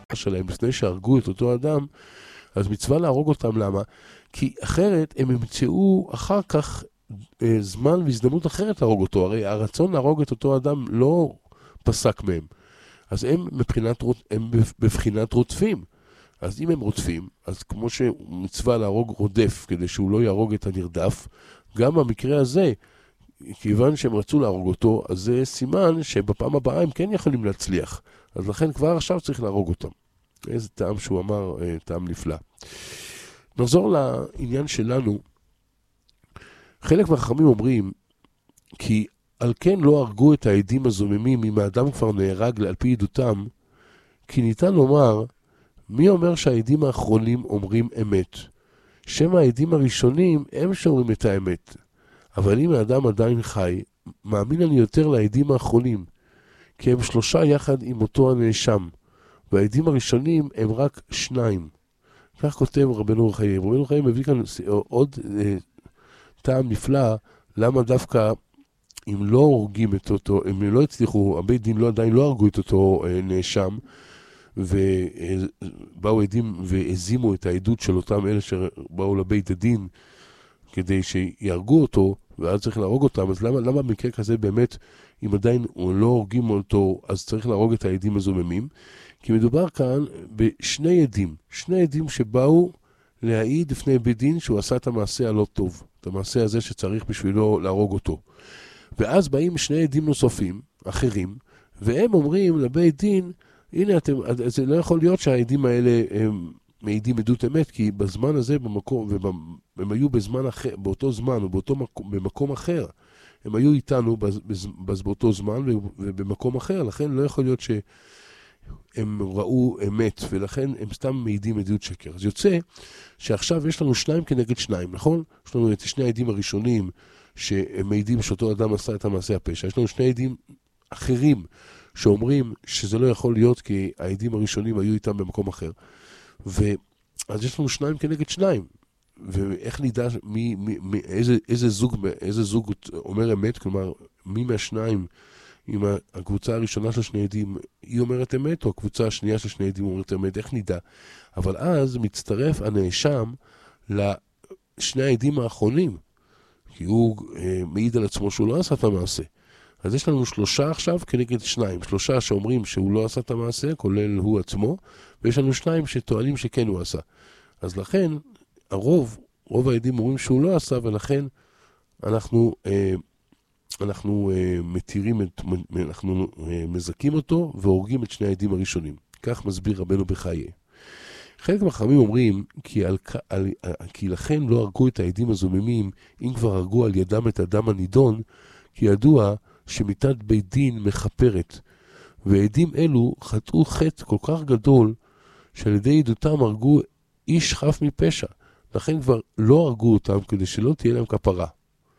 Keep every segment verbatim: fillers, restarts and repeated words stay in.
שלהם לפני שהרגו את אותו אדם, אז מצווה להרוג אותם. למה? כי אחרת הם ימצאו אחר כך אה, זמן והזדמנות אחרת להרוג אותו. הרי הרצון להרוג את אותו אדם לא פסק מהם. אז הם, מבחינת, הם בבחינת רודפים. אז אם הם רודפים, אז כמו שמצווה להרוג רודף כדי שהוא לא יהרוג את הנרדף, גם במקרה הזה, כיוון שהם רצו להרוג אותו, אז זה סימן שבפעם הבאה הם כן יכולים להצליח. אז לכן כבר עכשיו צריך להרוג אותם. איזה טעם שהוא אמר, טעם נפלא. נחזור לעניין שלנו. חלק מהחכמים אומרים, כי על כן לא הרגו את העדים הזוממים אם האדם כבר נהרג על פי עדותם, כי ניתן לומר, מי אומר שהעדים האחרונים אומרים אמת? שם העדים הראשונים הם שאומרים את האמת. אבל אם האדם עדיין חי, מאמין אני יותר לעדים האחרונים, כי הם שלושה יחד עם אותו הנאשם, והעדים הראשונים הם רק שניים. כך כותב רבנו אור חיים. רבנו אור חיים מביא כאן עוד אה, טעם נפלא, למה דווקא אם לא הורגים את אותו, אם לא הצליחו, הבית דין לא, עדיין לא הרגו את אותו אה, נאשם, ובאו עדים והזימו את העדות של אותם אלה שבאו לבית הדין כדי שיהרגו אותו, ואז צריך להרוג אותם. אז למה, למה במקרה כזה באמת, אם עדיין לא הורגים אותו, אז צריך להרוג את העדים הזוממים? כי מדובר כאן בשני עדים, שני עדים שבאו להעיד לפני בית דין שהוא עשה את המעשה הלא טוב, את המעשה הזה שצריך בשבילו להרוג אותו. ואז באים שני עדים נוספים, אחרים, והם אומרים לבית דין, הנה, אתם, זה לא יכול להיות שהעדים האלה הם מעידים עדות אמת, כי בזמן הזה, במקום, והם היו בזמן אחר, באותו זמן, או באותו מקום, במקום אחר, הם היו איתנו בז, בז, בז, באותו זמן ובמקום אחר, לכן לא יכול להיות שהם ראו אמת, ולכן הם סתם מעידים עדות שקר. אז יוצא שעכשיו יש לנו שניים כנגד שניים, נכון? יש לנו את שני העדים הראשונים, שהם מעידים שאותו אדם עשה את המעשה הפשע. יש לנו שני עדים אחרים, שאומרים שזה לא יכול להיות כי העדים הראשונים היו איתם במקום אחר. ואז יש לנו שניים כנגד שניים. ואיך נדע מי, מי, מי, איזה, איזה זוג, איזה זוג אומר אמת, כלומר, מי מהשניים, עם הקבוצה הראשונה של שני עדים, היא אומרת אמת, או הקבוצה השנייה של שני עדים אומרת אמת, איך נדע? אבל אז מצטרף הנאשם לשני העדים האחרונים, כי הוא אה, מעיד על עצמו שהוא לא עשה את המעשה. אז יש לנו שלושה עכשיו כנגד שניים. שלושה שאומרים שהוא לא עשה את המעשה, כולל הוא עצמו, ויש לנו שניים שטוענים שכן הוא עשה. אז לכן, הרוב, רוב העדים אומרים שהוא לא עשה, ולכן אנחנו, אה, אנחנו אה, מתירים, את, אנחנו אה, מזכים אותו, והורגים את שני העדים הראשונים. כך מסביר רבנו בחיי. חלק מהחכמים אומרים, כי, על, על, כי לכן לא הרגו את העדים הזוממים, אם כבר הרגו על ידם את הדם הנידון, כי ידוע שמיתת בית דין מחפרת, ועדים אלו חטאו חטא כל כך גדול, שעל ידי עדותם הרגו איש חף מפשע, לכן כבר לא הרגו אותם כדי שלא תהיה להם כפרה.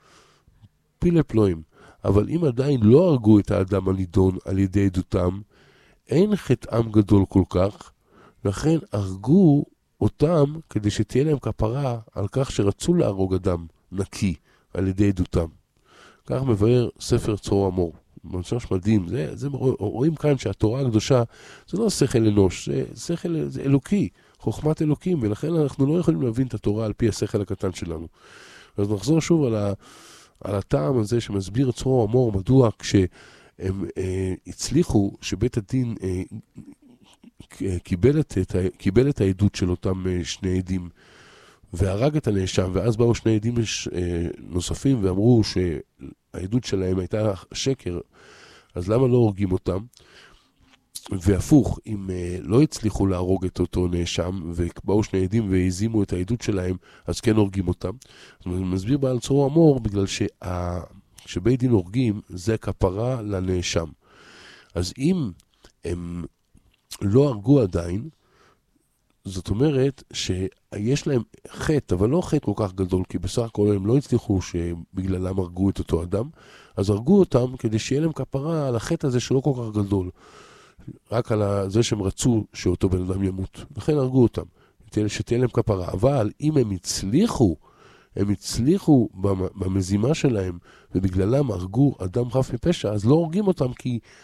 פילה פלואים. אבל אם עדיין לא הרגו את האדם הנידון על ידי עדותם, אין חטאם גדול כל כך, לכן הרגו אותם כדי שתהיה להם כפרה על כך שרצו להרוג אדם נקי על ידי עדותם. כך מבאר ספר צרור המור. ממש מדהים. זה, זה, רואים כאן שהתורה הקדושה זה לא שכל אנוש, זה שכל, זה אלוקי, חוכמת אלוקים, ולכן אנחנו לא יכולים להבין את התורה על פי השכל הקטן שלנו. אז נחזור שוב על, ה, על הטעם הזה שמסביר צרור המור, מדוע כשהם אה, הצליחו שבית הדין אה, קיבל את, את, קיבל את העדות של אותם אה, שני עדים, והרג את הנאשם, ואז באו שני עדים נוספים ואמרו שהעדות שלהם הייתה שקר, אז למה לא הורגים אותם? והפוך, אם לא הצליחו להרוג את אותו נאשם, ובאו שני עדים והזימו את העדות שלהם, אז כן הורגים אותם. אז מסביר בעל צרור המור, בגלל שבית דין הורגים, זה כפרה לנאשם. אז אם הם לא הרגו עדיין, זאת אומרת שיש להם חטא, אבל לא חטא כל כך גדול, כי בסך הכל הם לא הצליחו שבגללם הרגו את אותו אדם, אז הרגו אותם כדי שיהיה להם כפרה על החטא הזה שלא כל כך גדול, רק על זה שהם רצו שאותו בן אדם ימות, לכן הרגו אותם, שתהיה להם כפרה. אבל אם הם הצליחו, הם הצליחו במזימה שלהם, ובגללם הרגו אדם חף מפשע, אז לא הורגים אותם, כי